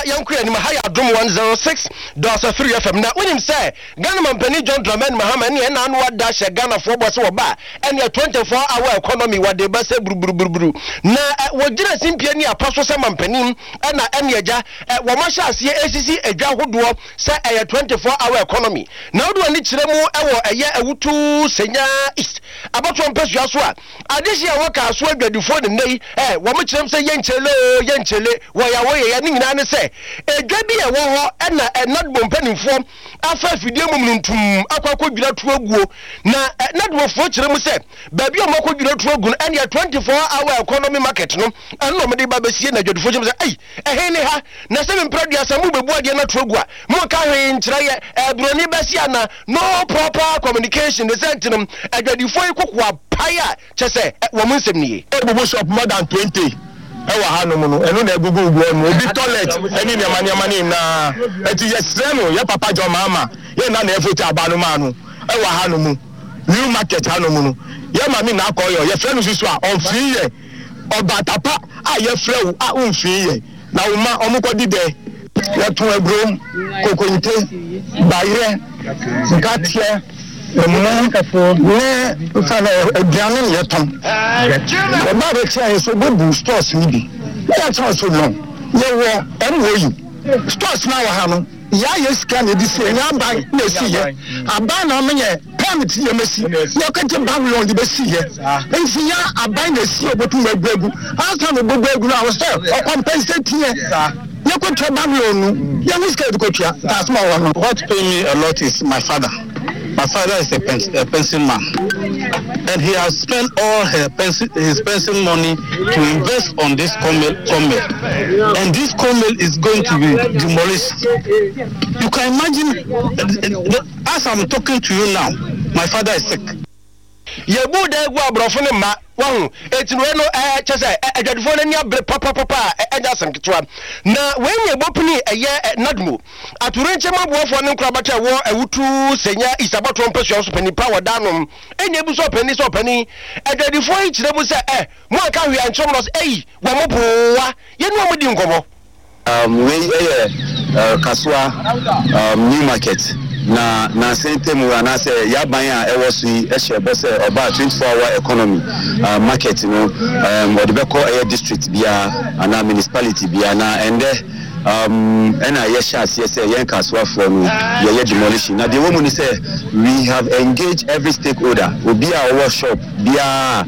yanku ani mahaya dom 106.3 FM na wonim say Ghana mampani John Dramani Mahama ne na anu wada hye Ghana fo bo se wo ba ene 24-hour economy wade ba se buruburu na wojira simpie ni apaso se mampani na ene agya wo ma hye ase ACC adwa hodo se 24-hour economy na wodo ani kire mu ewo eye awutu senya east abato mpesua so a adehye a woka so adwadifo ne nei wo mo kire se yenchele wo ya wo ye ni nyina ne se edwa bi e wo ho na nadbo mpanimfo afa fidie mum ntum akwakodwira tuaguo na nadbo fo kire mu se ba bi o makodwira tuagu no ene 24-hour economy market no eno mo de ba besie na adwadifo kire se ehe ne ha na se mpradua samu bebu ade na tuagu a mo ka hwe nkyira ye broni besia na no proper communication the sentinel adwadifo ikokwa paya chese wo mu nsem niye ebubu shop more than 20 ewa hanom no eno na egugu ugwo no obi toilet eni ne mani na eti yesre no ye papa jo mama ye na efoti abanu manu ewa hanom new market hanom no ye mami na akoyo ye frɛ no susu a on free ye obatapa a ye frɛ wo a on free ye na wo ma omukodi de ye tun egro kokonte bayre ngatie ne ufana aduane ne yeton e ba be tia so bubu stores ni bi ya twa so no ye wo MOU stores na wa ha no ya ye scan e di se nya ban na si ye aban na menye permit ye mesi ye kete Babylon di be si ye enfi ya aban na si obotu magbagu asa no gbogbagu na was o compensate ye ye ko to Babylon no ye no scared ko tua that's my one. What pay me a lot is my father. My father is a pension man, and he has spent all his pension money to invest on this commel, and this commel is going to be demolished. You can imagine, as I'm talking to you now, my father is sick. Yebu de gwa brofo ne ma wahu etinu no chese adwadifo ne nia papa enya samketwa na wenye bopuni eye nadmo aturenche mabuofo ne nkra bata wo awutu senya isabato mpesua so panipa wadanom enya ebu so pani adwadifo yi kire bu se mo aka hwe anchom no wa mo bowa ye no mo di nkomo we kaswa new market na sentemu ana say yaban a e wosu ehye be say oba 24-hour economy market no what be call a district bia ana municipality bia na ende ena yesha say yen kaswa from ye demolition na the woman say we have engaged every stakeholder obi a workshop bia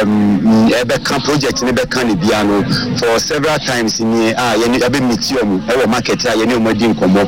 ebe project ne be kan bia no for several times in ye be meetium e market a ye ne omadi nkomo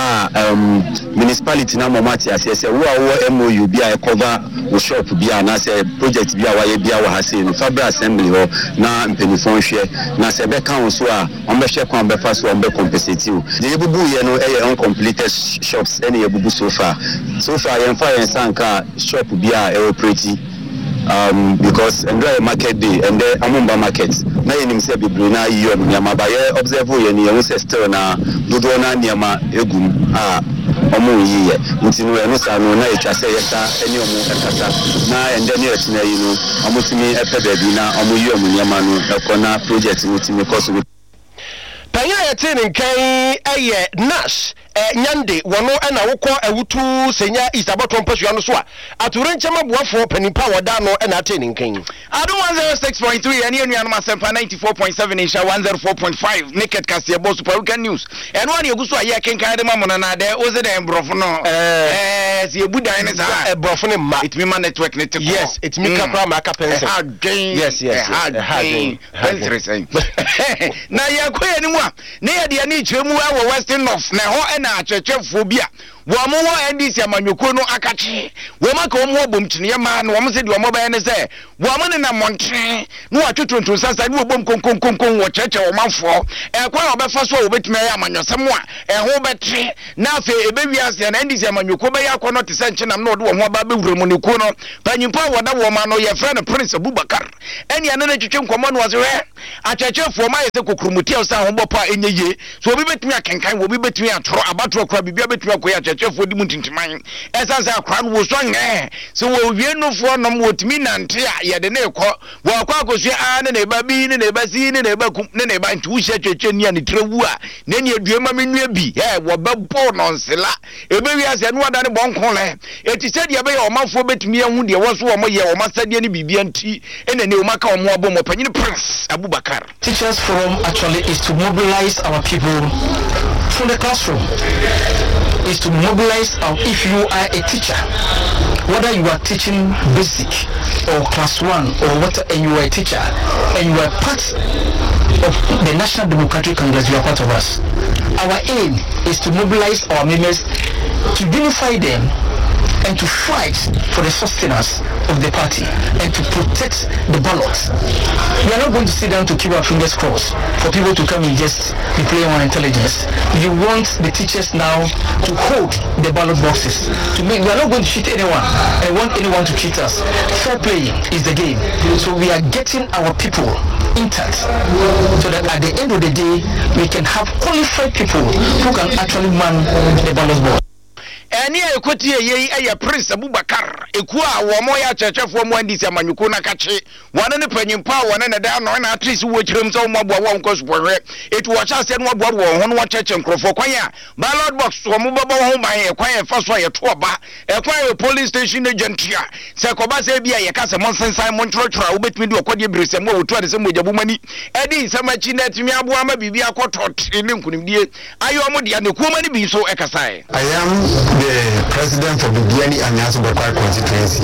municipality na momati asese wo MOU bia e cover wo shop bia na say project bia wa ye bia wa ha say no Fabra assembly ho na mpenifon hwe na se be kan so a on be hwe kwan be fa so compensate you. The ebubu ye no uncompleted shops any ebubu so far yen fa yen sanka shop bia e operate because Andrea market day and then Amumba market na yenim se bebre na yi on nyama ba ye observe ye ni ye se still na dodo na nyama egum omo yi ye ntinu e no sa no na etwa se ye sa eni omo ekasa na and then ye tina yi no omo timi epe baby na omo yi omo nyama no ekona project no timi cost panya yetini nkan eye nash nyande wono na wokọ awutu senya isabato mpasua no so a aturenche maboafo panipa woda no na ateni nkan adu 106.3 ene anuanu masempa 94.7 insha 104.5 naked kasie boss Peruvian news eno ane eguso aye kenkan de mamono na de oze de brofo no si ebudan ne sa brofo ne ma it me man network ne te yes it me kapra ma kapense yes pencil na yakoye ni mu a ne ye de ani chiremu wa western north na ho na achechefo bia wo mo wo NDC amanyoko no akache wo maka wo mo bom kine ma na wo mo se de wo mo ba ne se wo mo ne na montre no atwotwonto sasa ne wo bom konkon wo cheche wo manfo kwa obefa so wo betime ya amanyosem a ho betre na afa ebewiase na NDC amanyoko be ya kono te se nche na wo de wo ho ba bewuremu ne ko no panyimpa wo da wo ma no ye fra ne Prince Abubakar ene ane na twetwe nkomo no wo se achechefo ma ye se kokrumuti o sa ho bopa enye ye so obi betime akenkan wo obi betime atoro abatoro kra bibia betime akoya chefo di mutintiman esansa akra no wo so nge so wo wie no fo no wotimi nante a ye de ne ekọ wo akọ akosu a ne ba bi ne ba si ne ba kum ne ba nti wo hye twetwe ni ani trewu a ne ne aduama menua bi wo bebo no nsela ebe wi ase no ada ne bonkon le eti se de be ye omafo betimi ahu de wo so wo mo ye wo masade ne bibia nti ene ne o maka o mo abo mo panyin Prince Abubakar. Teachers Forum actually is to mobilize our people from the classroom. Is to mobilize if you are a teacher, whether you are teaching basic or class 1 or what, and you are a teacher and you are part of the National Democratic Congress, you are part of us. Our aim is to mobilize our members, to unify them and to fight for the sustenance of the party and to protect the ballots. We are not going to sit down to keep our fingers crossed for people to come and just be playing on intelligence. You want the teachers now to hold the ballot boxes. We are not going to cheat anyone and want anyone to cheat us. Fair play is the game. So we are getting our people intact so that at the end of the day we can have qualified people who can actually man the ballot box. Eni ekoti eye Prince Abubakar eku a wo mo ya chechefo mo andi se manyuko na kache wane ne panyimpa wane ne da no na atrisi wo kirem se mo boa wo nkoso bohwe etu wo cha se no boa wo ho no cheche nkrofo kwan ya ballot box wo mo baba ho man e kwan e fa so ye to ba e kwan e police station agent ya se ko ba se bia ye ka se mo sensan mo ntrotro wo betimi de okode brise mo wo to de se mo jabu mani edi se machi na timi aboa ma bibia kotot ne nkunimdie ayo mo de ne ko mani bi so e kasae. I am the president for the Biani and Nyaso Bokwai constituency.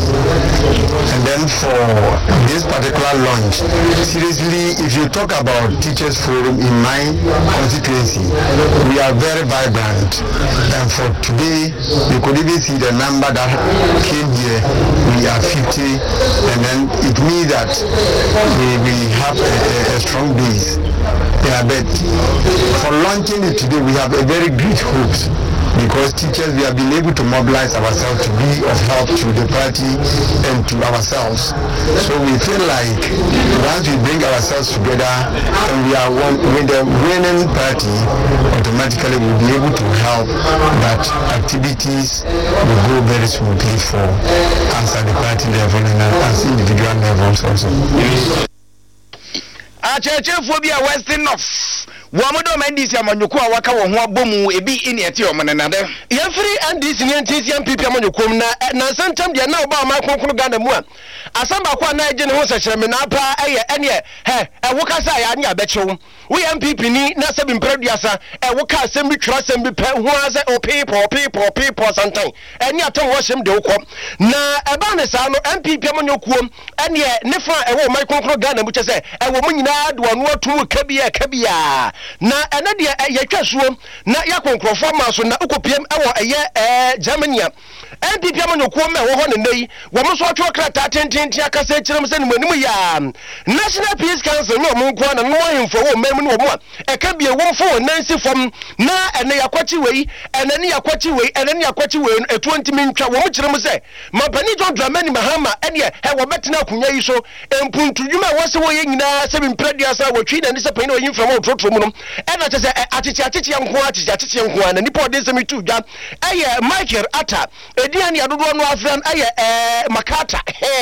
And then for this particular launch, seriously, if you talk about Teachers Forum in my constituency, we are very vibrant. And for today, you could even see the number that came here. We are 50, and then it means that we have a strong base. Yeah, but for launching it today, we have a very great hopes. Because teachers, we have been able to mobilize ourselves to be of help to the party and to ourselves. So we feel like once we bring ourselves together and we are with the winning party, automatically we'll be able to help that activities will go very smoothly for us at the party level and as individual levels also. Phobia Western North. Wamodo mandisi amanyuko awaka wo ho abomu ebi ini eti omenanade. Ye free NDC ni NTC MPP amanyuko na santam dia na oba amakonkunu Ghana mu a. Asamba kwa na eje ne ho sekyereme na apa ene wokasa ya anya abechewo. We MPP ni na sebi mpraduasa woka asem bi twra asem bi pe ho ase o people santan. Eni atom wo hyem de wokọ. Na eba ne sa no MPP amanyuko ene ne fa ewo amakonkunu Ghana mu chese ewo mu nyina do anu atum kabia. Na ene de yetwa suo na yakonkrofo ma so na ukopiem ewo Germany MPP amanyuko me wo ho ne nei wo mo so atwo krata tenten akasa kirem se ne manimu ya National Peace Council no mo nko na no hemfo wo mem no mo eka bie wo mfo nansi fom na ene yakwachi wei ene ne yakwachi wei etu ntimi ntwa wo mo kirem se Mapani John Dramani Mahama ene wo betena akunya yi so empuntu dwuma wo se wo ye nyina se bi mpraduasa wo twi na ne se pani wo yimfra mo trotro mu no ena che se achichi nko na nipa de se mitu dwa Michael Atta ediani adodo no afran Makata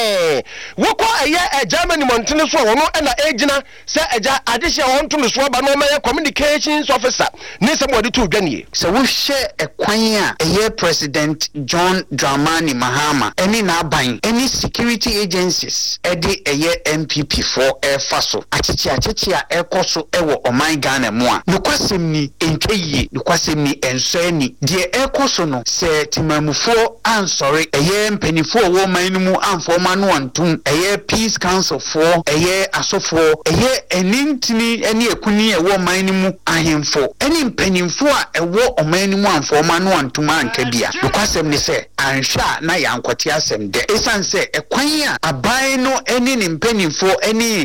woko Germany montene so wono na ejina se eja adehia wonto no so ba no ma communications officer ne se mo de to dwane so wo hye ekwan a President John Dramani Mahama any na ban any security agencies edi MPP for faso achichi ekoso ewo oman Ghana mu a nokwasem ni entweyi nokwasem ni ensani de ekoso no se timamufo ansori mpenifo wo man mu amfoma no antum Peace Council for asofo enintini ene ekuni ewo man mu ahemfo ene mpenifo a ewo oman mu amfoma no antum anka bia nokwasem ni se anhwa na yankwati asem de esanse ekwan a aban no ene ne mpenifo ene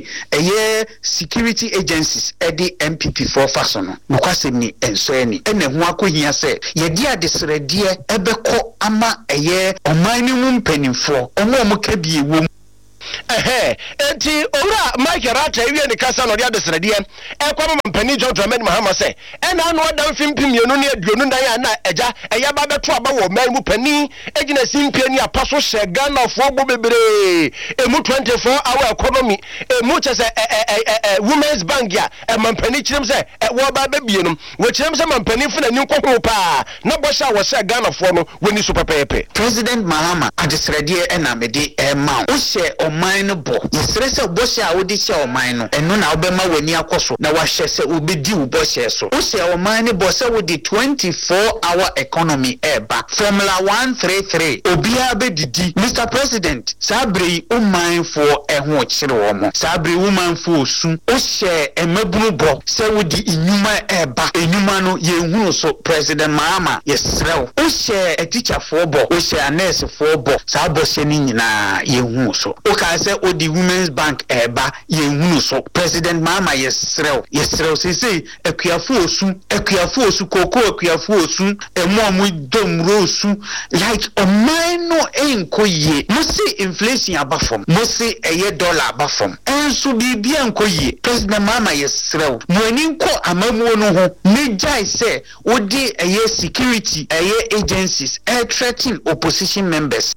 security agencies edi MPP for faso no nokwasem ni ensoani ene ho akohia se yedi adesrede ebekọ ama oman mu mpenifo omo ka bie wo enti owura Mike Rata ewie ne kasa no de adesrede ekwa mampani John Dramani Mahama se ena no adam fimpimienu ne aduonu dan ya na eja eya ba beto aba wo man mu pani egina simpie ni apaso hye Ghana fo bo bebre emu 24 hour economy emu chese women's bank ya mampani chirem se wo ba bebienum wo chirem se mampani funa ni nkwo pa na bo sha wo hye Ghana fo no woni so pepepe. President Mahama adesrede ena mede ma wo hye oman no bo yesere se bo hye a wo di hye oman no eno na obema wani akoso na wa hye se obedi wo bo hye so wo hye oman no bo se wo di 24-hour economy eba formula 133 obia be didi. Mr. President sabri oman fo eho kire wo mo sabri woman fo osu wo hye emabunu bo se wo di inuma eba enuma no ye hunu so. President Mahama yesrew wo hye a teacher fo bo wo hye a nurse fo bo sa bo se ni nyina ye hunu so o ka se o di women's bank eba ye hunu so. President Mahama yesrew sese akuafo osu koko akuafo osu emu domro osu like oman no enkoye mo se inflation abafom mo se eye dollar abafom enso bibia enkoye. President Mahama yesrew mo ani nko amamuo no ho mejai se odi eye security eye agencies threatening opposition members.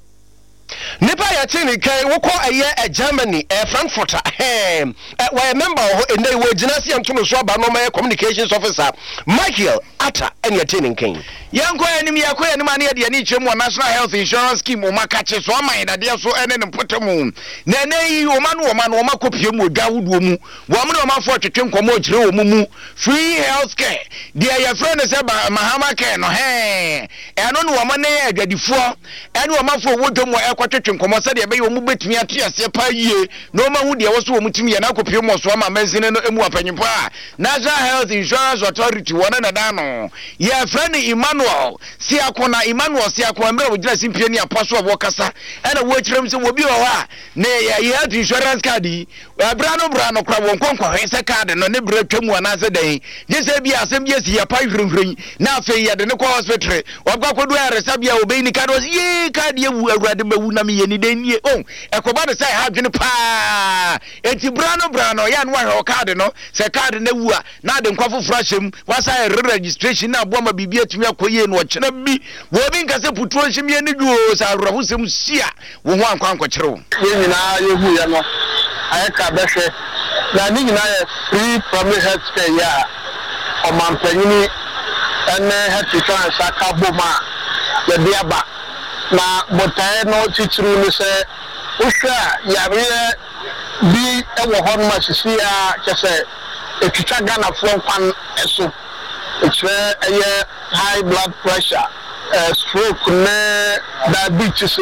Nipa ya tini kai woko eye Germany Frankfurt wa member ho ene wo ginasi antuno so aba no my communications officer Michael Atta ene ya tini kai yanko enim yakoya ni mane de ani chemu national health insurance scheme o makache so aman na de so ene ne potemu na ene yi o ma kopie mu odwa wudo mu wo mo ne o ma fo twetwe nkomo gire o mu free health care de ya friend se ba Mahama care no eno no wo ma ne adwadifo ene o ma fo wodwo mu twetwe nkomo se de be yo mu betumi atiase pa yie no ma hu de wo so wo mutumi ya na kopie mu so ma menzine no emu apanyimpo a national health insurance authority wona na da no ya friend Emmanuel Emmanuel Siako amre wo gina simpie ni apaso wo kasa ena wo kirem se wo bi wo ha ne ya health insurance card yi bra no kra wo nkonkwa hwese card no ne bra twemu ana se den je se bi asem je si ya pa hwrenhwren na afi ya de ne ko hospital wagwa kodu ya resabia obe ni card ye card ye wu awurade bawu na me ye ni den nie ekoba de sai ha dwene pa enti bra no ya no wa card no se card na wu a na de nkwa foforo wasa registration na abo ma bibia tumi akoye no chena bi wo bi nkase putuo nhimie ni duo sa arahusem sia wo ho ankwa kyerew ye nyina ye hu ye no ayeka behwe na ni nyina ye free primary health care ya o mampanyini ene health insurance aka boma ye de aba na botae no tichiru ni se usha yare bi ewo ho ma sisi ya kese etwitwa Ghana fo nkwan eso it's high blood pressure, stroke, diabetes,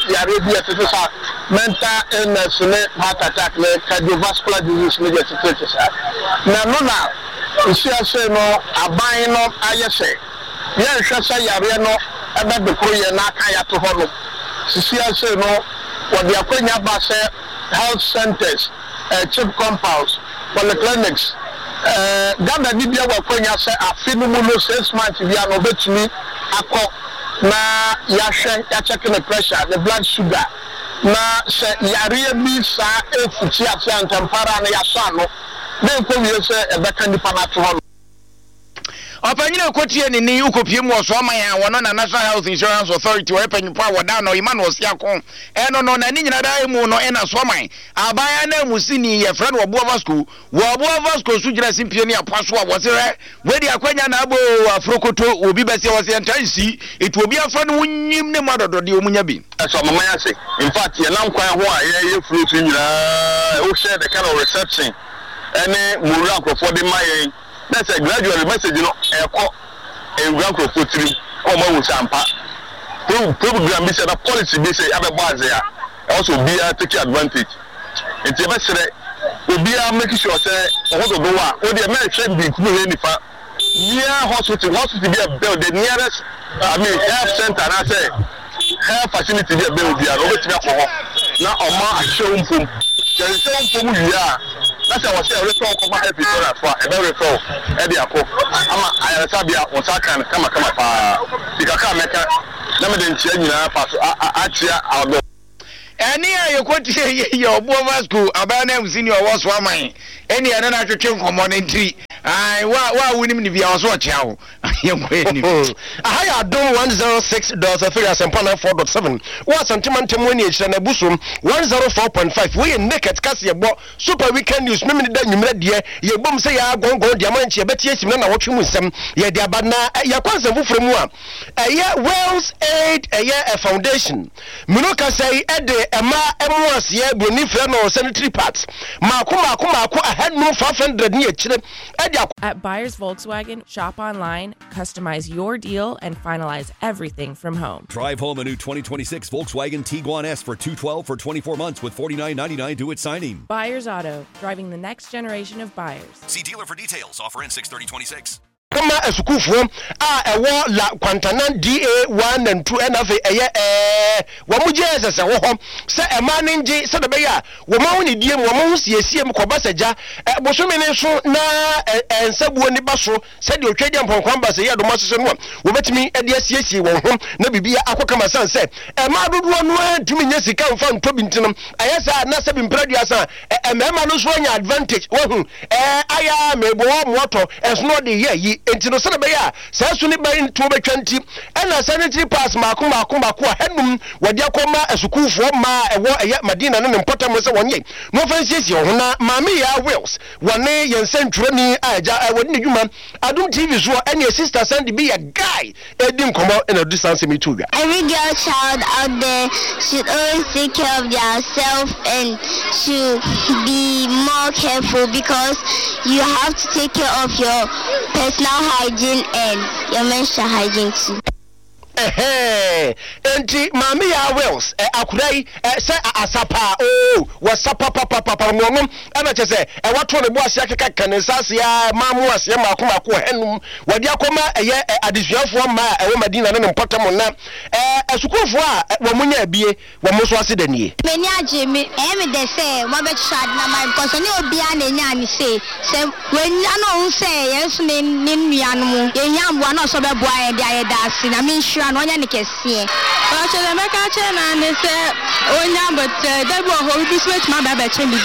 mental illness, heart attack, cardiovascular disease. Now, you see, I say no, I buy no, I say, yes, I say, no, about the Korean Nakaya to Holo. See, I say no, what the Aquania Basse health centers, chip compounds, polyclinics. Ganda Bibia wa kwenya se afinu mu no 6 months bia no betumi akọ na ya hwe ya check the pressure the blood sugar na se yare bi sa efuchi afa ntampara na ya sa no na ko wie se ebeka nipa na to opanyina okotie ni ukopie mu oso aman wono na National Health Insurance Authority we panyimpo awoda no Emmanuel Siako eno no na ni nyina dai mu no ena so aman abaya na musini ye friend wo Boava school su gira simpie ni apaso a wosere we di akwanya na abo afrokoto obi bese wose entansi etu obi afra no wunyim ne madodo de omunya bi so mama ya say in fact ye nam kwan ho a ye furu fi nyina o share the kind of reception ene muru akrofo de maye. That's a gradual message, you know, a grand crocodile, or more sampa. Program is a policy, they say, have a bars there. Also, be a take advantage. It's a message, will be a making sure, say, what to go on. What the American be included in near hospital be a build the nearest, health center, and I say, health facility be a build there, over to now, or more show from. There is some from you are. That's I was saying, refer come help you for a very refer. Eddie Ako, I Sabia or Sakan, come pa. Tikaka Meka, Lamadan China, Atia, our Eni a yekoti ye obo school abana am senior was wa man. Eni ene na twetwe nkomo ne ntiri. Ai wa wunim ni bia so ochia wo. Yenko ni. Aha ya dom 106.3 asempana 4.7. Wa santimantem woni ehira na busum 104.5. We naked cast ye bo super weekend news mimi da nwumra de ye bom se ya gongon de amanchi ye betie sim na wotwe mu nsem ye de abana ya kwanza fufuru mu a eye Wales Aid eye foundation minuka say ede ema emuas ye boni fra no sanitary parts mako ahead no 500 ni ekire ede At Buyers Volkswagen, shop online, customize your deal, and finalize everything from home. Drive home a new 2026 Volkswagen Tiguan S for $212 for 24 months with $49.99 due at signing. Buyers Auto, driving the next generation of buyers. See dealer for details. Offer ends 6/30/26. Kama esukufo ewo la kwantanan DA 1 and 2 and afi wamuje sese wo ho se emane ngi se de be ya wo ma woni die mu wo ma siesie mu kobasaja bosome ne so na ensabuo ni baso se de otwade mponkwan ba se ye do maso no wo betimi e de asiesie wo ho na bibia akokama san se ema dodo no antimi nya sika mfa ntobi ntinam ayesa na se bi mpraduasa emema no so anya advantage wo hu aya mebo moto esno de ye enti no sene be ya sasu ni bari nto betwanti ena sanitary pass mako henum wadi akoma esukufo ma ewo eye Madina ne mpotam se wonye no fansiesie ho na mami ya Wales wone yensentwrani aja wodi dwuma Adum TV so ene sister send be a guy edi nkomo ena distance me too. Every girl child out there should always take care of themselves and should be more careful because you have to take care of your personal hygiene and your menstrual hygiene too. Enti mami ya Wales akurai se asapa wasapa papa ngom ana chese wato ne bo asia keka ne sase ya mamu asia mako henum wadi akoma eye adisuafo ma ewo Madina ne mpotam na asukufo a wo munya bie wo mo so ase danie meni age me de se mo be chad na my because ni obi a na nya ni se wenya no se yesu ne nuanu mu yenya mboa na so be boa ye de ayeda ase na me no nya ne kese o chele meka che na ne se onya but dey bo ho bi switch ma ba chembi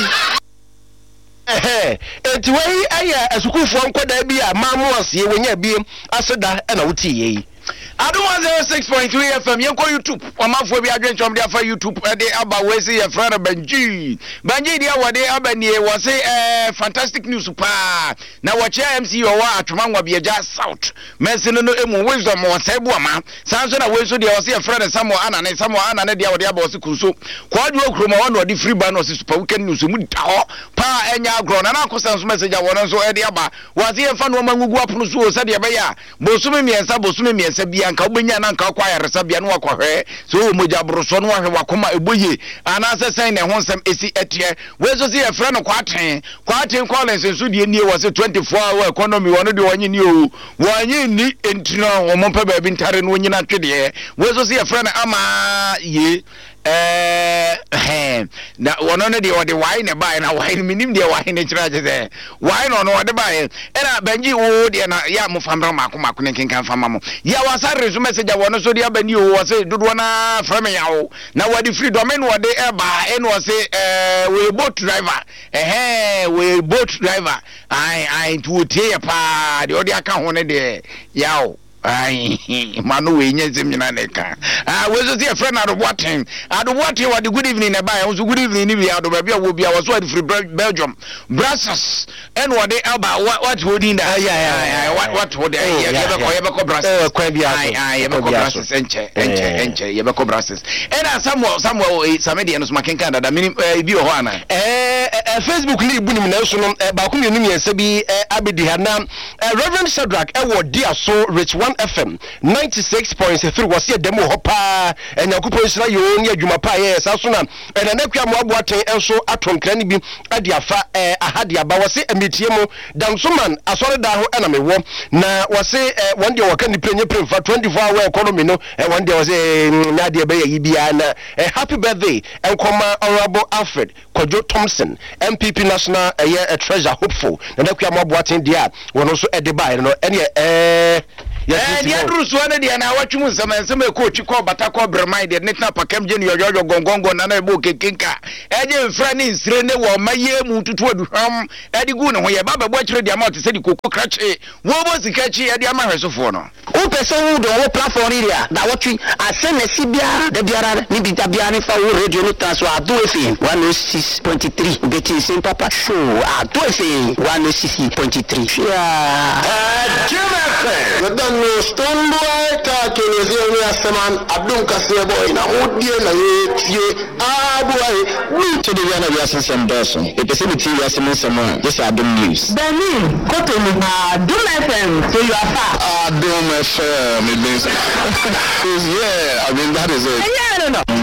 enti wei aya asukufo nkoda bi a mamu asie wonya bi aseda na wuti ye Adum 106.3 FM yenko YouTube amafo bi adwenchom de afa YouTube de aba we se ye frere Banji dia wode abanie wo se fantastic news pa na wo che MC wo atwoma ngwa bieja South mense no emu wisdom wo se bu ama sanso na we so de wo se ye frere Samuel Anane dia wode aba wo se kuso kwadu okroma wo no de free ban wo se super weekend news mu da ho pa enya agro na akosanso message wo no so de aba wo se ye fa no mangugu apono so se de be ya bosume miensa bia nka obenya na nka kwa yaresa bia no akɔhwɛ so moja broso no ahwe wakoma eboye anase sen ne ho nsɛm esi etie weso si efra no kwaten Collins so de nie wɔ se 24 hour economy wɔno de wɔnye ni o wɔnye ni entino wɔn pɛ ba bi ntare no nyina twede weso si efra no ama ye na wono ne de wode wai ne bai na wai minim de wai ne kira je se wai no wode bai era Banji wo de na ya mo famra mako ne kenkan fama mo ya wasa resume message wono so de abani o wo se dodo na frame ya wo na wode free domain wode e ba en wo se we boat driver we boat driver ai to tie pa de ode aka ho ne de yawo ai manu we nyezem nyina neka we so see a friend adoboaten what the good evening e ba so good evening ni bi adoba bia wo bia was what free Belgium Brussels and what they about what holding that what holding yebeko Brussels kwa bia yebeko Brussels enche yebeko Brussels and somewhere samedi no so makenka da mini bi ho ana Facebook ni bunim na so no ba ko mienu miensa bi abedi ha na Reverend Shadrack e wo dia so Rich 1 FM 96.3 was here demo hopa enyakupo isra yo ni adwuma pa ye sa so na na kwa mo aboaten enso atonkra ni bi ade afa ahade aba wose emitie mu dansoman asore da ho na mewo na wose one day waka ni prenye premfa 24 hour economy no one day wose na de be yi bia na happy birthday enkoma honorable Alfred Kojo Thompson MPP national treasure hopeful na kwa mo aboaten dia wono so ede ba no ene dia duru so na dia na watwum nsɛm e coach ko bata ko bremai de netna pakam je ne yoyo gongongo na na ebo kekinka eje mfra ne nsire ne wo maye mu tutu aduham edi gu ne ho ye baba bo kyerɛ dia ma te sɛ di koko krache wo bo sikachi edi ama hwesofo no o person who do wo platform area da watwi asɛn si bia da biara ni bi da bia ne fa wo radio no transfer ado efi 106.3 beti sim papa show ado efi 106.3 Wadano Stoneboy ta kenezia ni aseman Abdul Kasebo ina odie na ye abuai to the yana we asen some doso e pese biti we asen some just Adum News Benin Kotonu Adum FM so you are far Adum FM it means yeah I mean that is it yeah no